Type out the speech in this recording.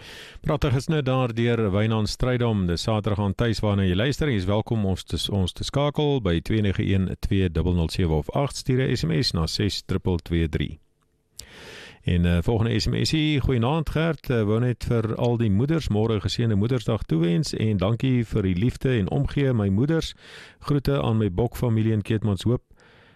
Pragtig is nou daar deur Wynand Strydom, dis Saterdag aan tuis waarna jy luister. Jy is welkom ons te skakel by 2912007 of 8, stuur 'n SMS na 6223. En volgende SMSie, goeienaand Gert, wou net vir al die moeders môre geseënde Moedersdag toewens en dankie vir die liefde en omgee my moeders. Groete aan my Bok familie in Keetmanshoop.